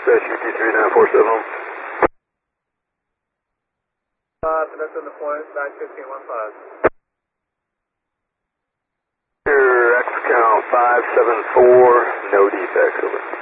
UT3947. That's on the point, back 1515. X count 574, no defects, over.